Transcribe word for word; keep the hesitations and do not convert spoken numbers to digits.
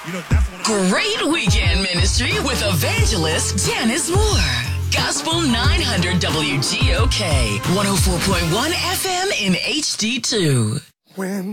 Great weekend ministry with evangelist Janice Moore. Gospel nine hundred W G O K, one oh four point one F M in H D two. When